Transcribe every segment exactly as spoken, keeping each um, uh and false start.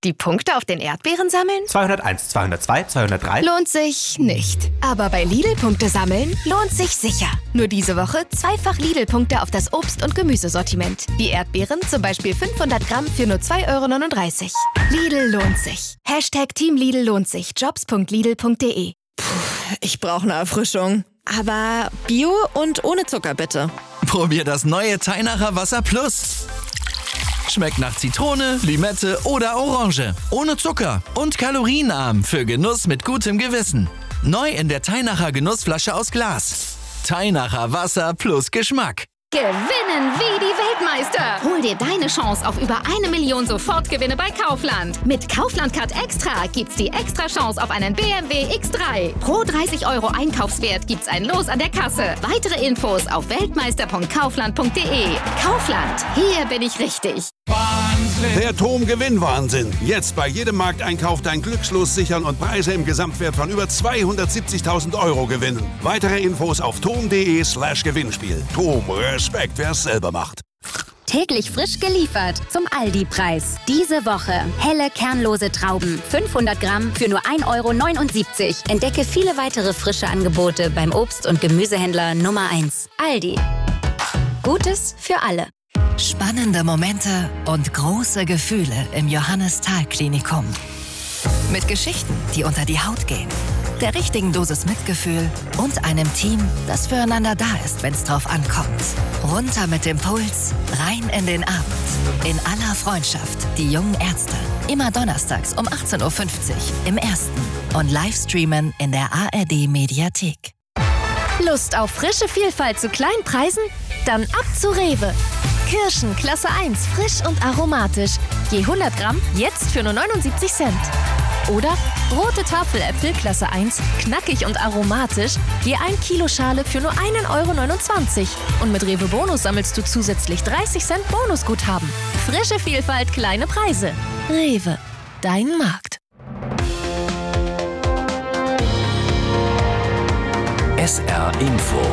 Die Punkte auf den Erdbeeren sammeln? zweihunderteins, zweihundertzwei, zweihundertdrei. Lohnt sich nicht. Aber bei Lidl Punkte sammeln lohnt sich sicher. Nur diese Woche zweifach Lidl-Punkte auf das Obst- und Gemüsesortiment. Die Erdbeeren zum Beispiel fünfhundert Gramm für nur zwei Euro neununddreißig. Lidl lohnt sich. Hashtag Team Lidl lohnt sich. jobs punkt lidl punkt de. Puh, ich brauche eine Erfrischung. Aber Bio und ohne Zucker bitte. Probier das neue Teinacher Wasser Plus. Schmeckt nach Zitrone, Limette oder Orange. Ohne Zucker und kalorienarm für Genuss mit gutem Gewissen. Neu in der Teinacher Genussflasche aus Glas. Teinacher Wasser plus Geschmack. Gewinnen wie die Weltmeister! Hol dir deine Chance auf über eine Million Sofortgewinne bei Kaufland. Mit Kaufland Card Extra gibt's die extra Chance auf einen B M W X drei. Pro dreißig Euro Einkaufswert gibt's ein Los an der Kasse. Weitere Infos auf weltmeister punkt kaufland punkt de. Kaufland, hier bin ich richtig. Der T O M Gewinnwahnsinn. Jetzt bei jedem Markteinkauf dein Glückslos sichern und Preise im Gesamtwert von über zweihundertsiebzigtausend Euro gewinnen. Weitere Infos auf tom.de slash Gewinnspiel. T O M, Respekt, wer es selber macht. Täglich frisch geliefert zum Aldi-Preis. Diese Woche helle, kernlose Trauben. fünfhundert Gramm für nur ein Euro neunundsiebzig. Entdecke viele weitere frische Angebote beim Obst- und Gemüsehändler Nummer eins. Aldi. Gutes für alle. Spannende Momente und große Gefühle im Johannes-Thal-Klinikum. Mit Geschichten, die unter die Haut gehen, der richtigen Dosis Mitgefühl und einem Team, das füreinander da ist, wenn es drauf ankommt. Runter mit dem Puls, rein in den Abend. In aller Freundschaft, die jungen Ärzte. Immer donnerstags um achtzehn Uhr fünfzig im Ersten und Livestreamen in der A R D-Mediathek. Lust auf frische Vielfalt zu kleinen Preisen? Dann ab zu Rewe. Kirschen Klasse eins, frisch und aromatisch. Je hundert Gramm jetzt für nur neunundsiebzig Cent. Oder rote Tafeläpfel Klasse eins, knackig und aromatisch. Je ein Kilo Schale für nur einen Euro neunundzwanzig. Und mit Rewe Bonus sammelst du zusätzlich dreißig Cent Bonusguthaben. Frische Vielfalt, kleine Preise. Rewe, dein Markt. S R Info.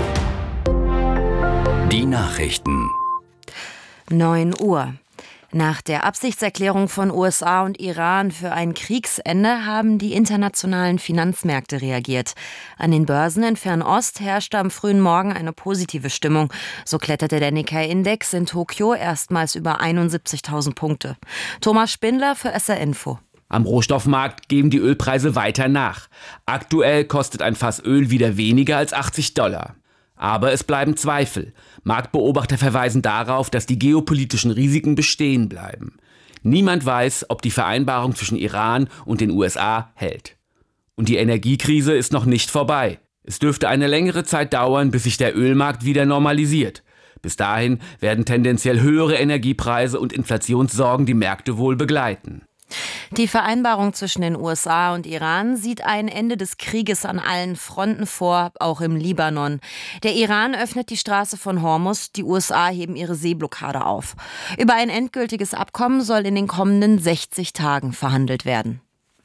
Die Nachrichten. neun Uhr. Nach der Absichtserklärung von U S A und Iran für ein Kriegsende haben die internationalen Finanzmärkte reagiert. An den Börsen in Fernost herrschte am frühen Morgen eine positive Stimmung. So kletterte der Nikkei-Index in Tokio erstmals über einundsiebzigtausend Punkte. Thomas Spindler für S R Info. Am Rohstoffmarkt geben die Ölpreise weiter nach. Aktuell kostet ein Fass Öl wieder weniger als achtzig Dollar. Aber es bleiben Zweifel. Marktbeobachter verweisen darauf, dass die geopolitischen Risiken bestehen bleiben. Niemand weiß, ob die Vereinbarung zwischen Iran und den U S A hält. Und die Energiekrise ist noch nicht vorbei. Es dürfte eine längere Zeit dauern, bis sich der Ölmarkt wieder normalisiert. Bis dahin werden tendenziell höhere Energiepreise und Inflationssorgen die Märkte wohl begleiten. Die Vereinbarung zwischen den U S A und Iran sieht ein Ende des Krieges an allen Fronten vor, auch im Libanon. Der Iran öffnet die Straße von Hormuz, die U S A heben ihre Seeblockade auf. Über ein endgültiges Abkommen soll in den kommenden sechzig Tagen verhandelt werden.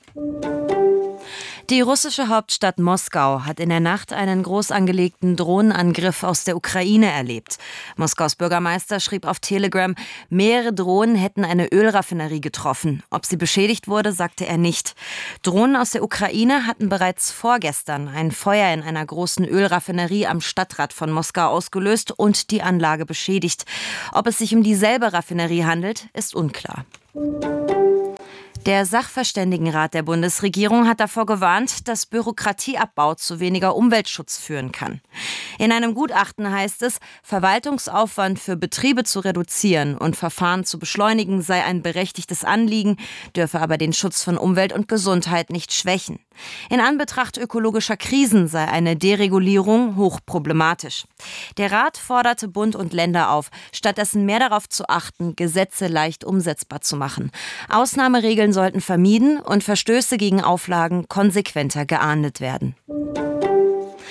Die russische Hauptstadt Moskau hat in der Nacht einen groß angelegten Drohnenangriff aus der Ukraine erlebt. Moskaus Bürgermeister schrieb auf Telegram, mehrere Drohnen hätten eine Ölraffinerie getroffen. Ob sie beschädigt wurde, sagte er nicht. Drohnen aus der Ukraine hatten bereits vorgestern ein Feuer in einer großen Ölraffinerie am Stadtrand von Moskau ausgelöst und die Anlage beschädigt. Ob es sich um dieselbe Raffinerie handelt, ist unklar. Der Sachverständigenrat der Bundesregierung hat davor gewarnt, dass Bürokratieabbau zu weniger Umweltschutz führen kann. In einem Gutachten heißt es, Verwaltungsaufwand für Betriebe zu reduzieren und Verfahren zu beschleunigen sei ein berechtigtes Anliegen, dürfe aber den Schutz von Umwelt und Gesundheit nicht schwächen. In Anbetracht ökologischer Krisen sei eine Deregulierung hochproblematisch. Der Rat forderte Bund und Länder auf, stattdessen mehr darauf zu achten, Gesetze leicht umsetzbar zu machen. Ausnahmeregeln sollten vermieden und Verstöße gegen Auflagen konsequenter geahndet werden.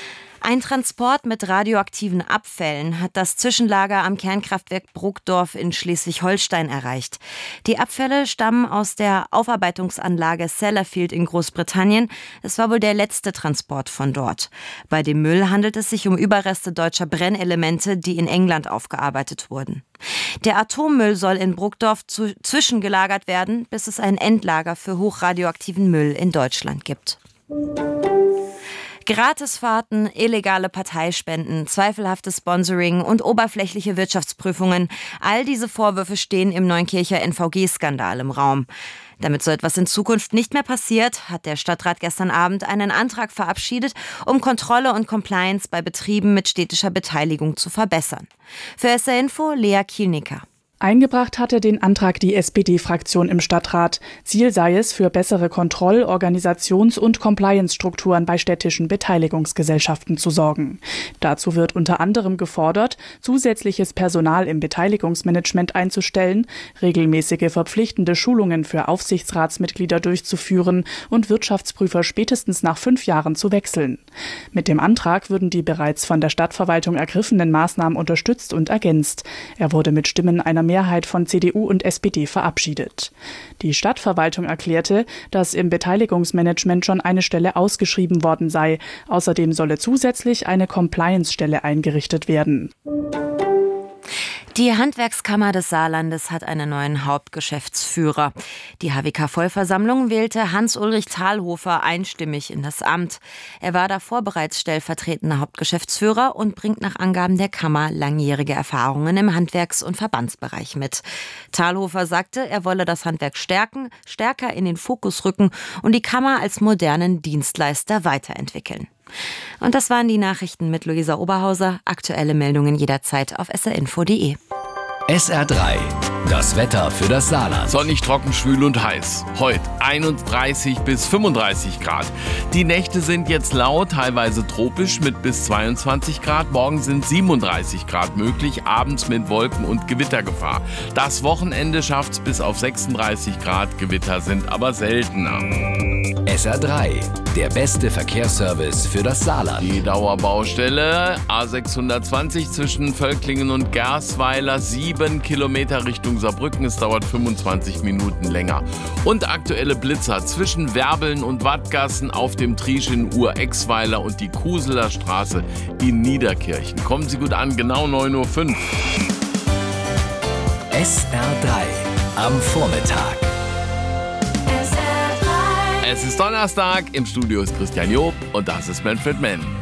Ein Transport mit radioaktiven Abfällen hat das Zwischenlager am Kernkraftwerk Brokdorf in Schleswig-Holstein erreicht. Die Abfälle stammen aus der Aufarbeitungsanlage Sellafield in Großbritannien. Es war wohl der letzte Transport von dort. Bei dem Müll handelt es sich um Überreste deutscher Brennelemente, die in England aufgearbeitet wurden. Der Atommüll soll in Brokdorf zu, zwischengelagert werden, bis es ein Endlager für hochradioaktiven Müll in Deutschland gibt. Gratisfahrten, illegale Parteispenden, zweifelhaftes Sponsoring und oberflächliche Wirtschaftsprüfungen. All diese Vorwürfe stehen im Neunkircher N V G-Skandal im Raum. Damit so etwas in Zukunft nicht mehr passiert, hat der Stadtrat gestern Abend einen Antrag verabschiedet, um Kontrolle und Compliance bei Betrieben mit städtischer Beteiligung zu verbessern. Für S R Info Lea Kielnicker. Eingebracht hatte den Antrag die S P D-Fraktion im Stadtrat. Ziel sei es, für bessere Kontroll-, Organisations- und Compliance-Strukturen bei städtischen Beteiligungsgesellschaften zu sorgen. Dazu wird unter anderem gefordert, zusätzliches Personal im Beteiligungsmanagement einzustellen, regelmäßige verpflichtende Schulungen für Aufsichtsratsmitglieder durchzuführen und Wirtschaftsprüfer spätestens nach fünf Jahren zu wechseln. Mit dem Antrag würden die bereits von der Stadtverwaltung ergriffenen Maßnahmen unterstützt und ergänzt. Er wurde mit Stimmen einer Mehrheit von C D U und S P D verabschiedet. Die Stadtverwaltung erklärte, dass im Beteiligungsmanagement schon eine Stelle ausgeschrieben worden sei. Außerdem solle zusätzlich eine Compliance-Stelle eingerichtet werden. Die Handwerkskammer des Saarlandes hat einen neuen Hauptgeschäftsführer. Die H W K-Vollversammlung wählte Hans-Ulrich Thalhofer einstimmig in das Amt. Er war davor bereits stellvertretender Hauptgeschäftsführer und bringt nach Angaben der Kammer langjährige Erfahrungen im Handwerks- und Verbandsbereich mit. Thalhofer sagte, er wolle das Handwerk stärken, stärker in den Fokus rücken und die Kammer als modernen Dienstleister weiterentwickeln. Und das waren die Nachrichten mit Luisa Oberhauser. Aktuelle Meldungen jederzeit auf s r info punkt d e. S R drei. Das Wetter für das Saarland. Sonnig, trocken, schwül und heiß. Heute einunddreißig bis fünfunddreißig Grad. Die Nächte sind jetzt laut, teilweise tropisch mit bis zweiundzwanzig Grad. Morgen sind siebenunddreißig Grad möglich, abends mit Wolken- und Gewittergefahr. Das Wochenende schafft's bis auf sechsunddreißig Grad. Gewitter sind aber seltener. S R drei. Der beste Verkehrsservice für das Saarland. Die Dauerbaustelle A sechshundertzwanzig zwischen Völklingen und Gersweiler, sieben Kilometer Richtung Saarbrücken. Es dauert fünfundzwanzig Minuten länger. Und aktuelle Blitzer zwischen Werbeln und Wattgassen auf dem Triesch in Ur-Exweiler und die Kuseler Straße in Niederkirchen. Kommen Sie gut an, genau neun Uhr fünf. S R drei am Vormittag. Es ist Donnerstag, im Studio ist Christian Job und das ist Manfred Mann.